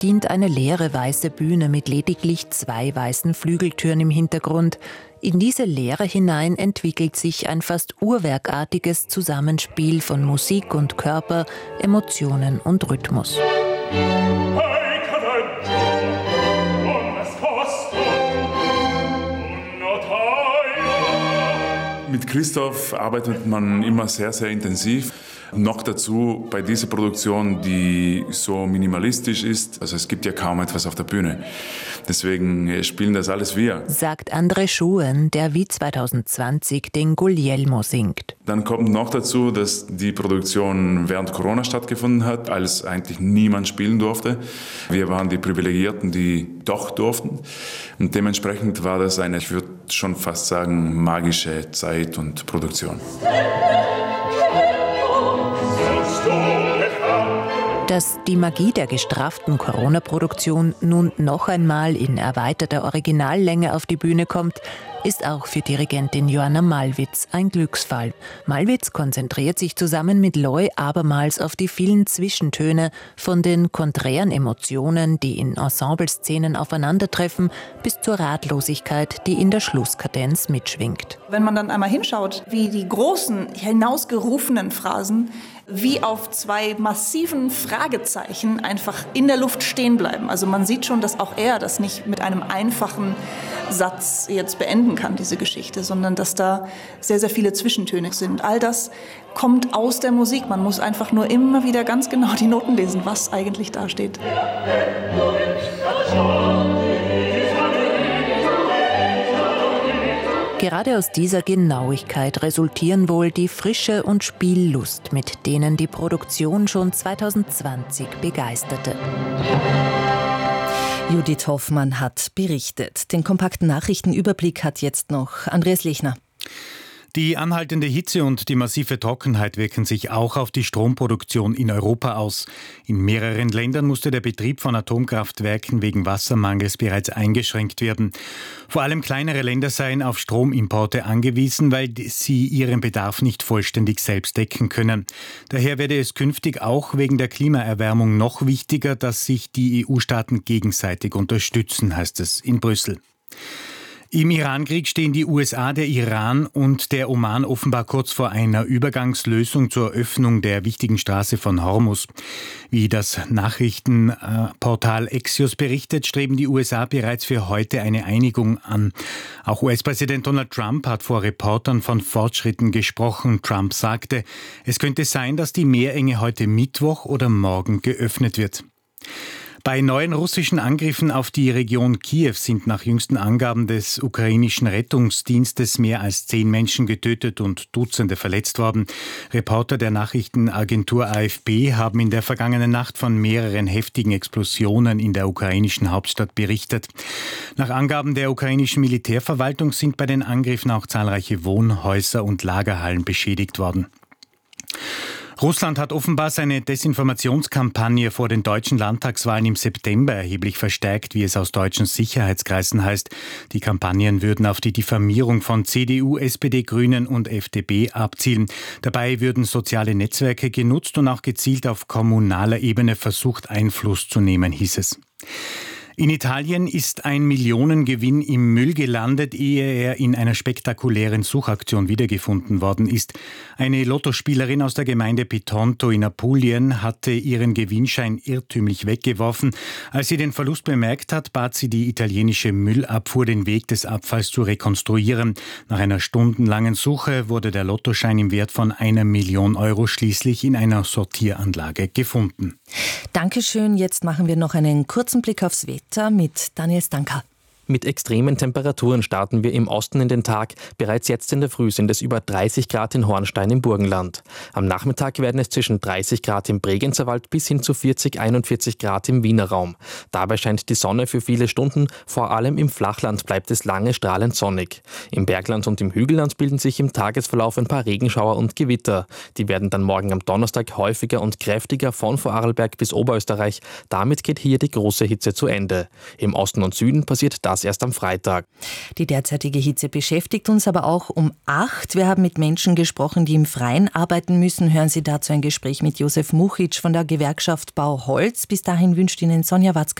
dient eine leere weiße Bühne mit lediglich 2 weißen Flügeltüren im Hintergrund. In diese Leere hinein entwickelt sich ein fast uhrwerkartiges Zusammenspiel von Musik und Körper, Emotionen und Rhythmus. Mit Christoph arbeitet man immer sehr, sehr intensiv. Noch dazu bei dieser Produktion, die so minimalistisch ist. Also es gibt ja kaum etwas auf der Bühne. Deswegen spielen das alles wir. Sagt André Schuen, der wie 2020 den Guglielmo singt. Dann kommt noch dazu, dass die Produktion während Corona stattgefunden hat, als eigentlich niemand spielen durfte. Wir waren die Privilegierten, die doch durften. Und dementsprechend war das eine, ich würde schon fast sagen, magische Zeit und Produktion. Dass die Magie der gestrafften Corona-Produktion nun noch einmal in erweiterter Originallänge auf die Bühne kommt, ist auch für Dirigentin Joanna Malwitz ein Glücksfall. Malwitz konzentriert sich zusammen mit Loy abermals auf die vielen Zwischentöne, von den konträren Emotionen, die in Ensembleszenen aufeinandertreffen, bis zur Ratlosigkeit, die in der Schlusskadenz mitschwingt. Wenn man dann einmal hinschaut, wie die großen, hinausgerufenen Phrasen wie auf 2 massiven Fragezeichen einfach in der Luft stehen bleiben. Also man sieht schon, dass auch er das nicht mit einem einfachen Satz jetzt beenden kann, diese Geschichte, sondern dass da sehr, sehr viele Zwischentöne sind. All das kommt aus der Musik. Man muss einfach nur immer wieder ganz genau die Noten lesen, was eigentlich da steht. Gerade aus dieser Genauigkeit resultieren wohl die Frische und Spiellust, mit denen die Produktion schon 2020 begeisterte. Judith Hoffmann hat berichtet. Den kompakten Nachrichtenüberblick hat jetzt noch Andreas Lechner. Die anhaltende Hitze und die massive Trockenheit wirken sich auch auf die Stromproduktion in Europa aus. In mehreren Ländern musste der Betrieb von Atomkraftwerken wegen Wassermangels bereits eingeschränkt werden. Vor allem kleinere Länder seien auf Stromimporte angewiesen, weil sie ihren Bedarf nicht vollständig selbst decken können. Daher werde es künftig auch wegen der Klimaerwärmung noch wichtiger, dass sich die EU-Staaten gegenseitig unterstützen, heißt es in Brüssel. Im Irankrieg stehen die USA, der Iran und der Oman offenbar kurz vor einer Übergangslösung zur Öffnung der wichtigen Straße von Hormuz. Wie das Nachrichtenportal Axios berichtet, streben die USA bereits für heute eine Einigung an. Auch US-Präsident Donald Trump hat vor Reportern von Fortschritten gesprochen. Trump sagte, es könnte sein, dass die Meerenge heute Mittwoch oder morgen geöffnet wird. Bei neuen russischen Angriffen auf die Region Kiew sind nach jüngsten Angaben des ukrainischen Rettungsdienstes mehr als 10 Menschen getötet und Dutzende verletzt worden. Reporter der Nachrichtenagentur AFP haben in der vergangenen Nacht von mehreren heftigen Explosionen in der ukrainischen Hauptstadt berichtet. Nach Angaben der ukrainischen Militärverwaltung sind bei den Angriffen auch zahlreiche Wohnhäuser und Lagerhallen beschädigt worden. Russland hat offenbar seine Desinformationskampagne vor den deutschen Landtagswahlen im September erheblich verstärkt, wie es aus deutschen Sicherheitskreisen heißt. Die Kampagnen würden auf die Diffamierung von CDU, SPD, Grünen und FDP abzielen. Dabei würden soziale Netzwerke genutzt und auch gezielt auf kommunaler Ebene versucht, Einfluss zu nehmen, hieß es. In Italien ist ein Millionengewinn im Müll gelandet, ehe er in einer spektakulären Suchaktion wiedergefunden worden ist. Eine Lottospielerin aus der Gemeinde Pitonto in Apulien hatte ihren Gewinnschein irrtümlich weggeworfen. Als sie den Verlust bemerkt hat, bat sie die italienische Müllabfuhr, den Weg des Abfalls zu rekonstruieren. Nach einer stundenlangen Suche wurde der Lottoschein im Wert von 1 Million Euro schließlich in einer Sortieranlage gefunden. Dankeschön. Jetzt machen wir noch einen kurzen Blick aufs Wetter mit Daniel Stanka. Mit extremen Temperaturen starten wir im Osten in den Tag. Bereits jetzt in der Früh sind es über 30 Grad in Hornstein im Burgenland. Am Nachmittag werden es zwischen 30 Grad im Bregenzer Wald bis hin zu 41 Grad im Wiener Raum. Dabei scheint die Sonne für viele Stunden, vor allem im Flachland bleibt es lange strahlend sonnig. Im Bergland und im Hügelland bilden sich im Tagesverlauf ein paar Regenschauer und Gewitter. Die werden dann morgen am Donnerstag häufiger und kräftiger von Vorarlberg bis Oberösterreich. Damit geht hier die große Hitze zu Ende. Im Osten und Süden passiert das das erst am Freitag. Die derzeitige Hitze beschäftigt uns aber auch um 8. Wir haben mit Menschen gesprochen, die im Freien arbeiten müssen. Hören Sie dazu ein Gespräch mit Josef Muchic von der Gewerkschaft Bauholz. Bis dahin wünscht Ihnen Sonja Watzka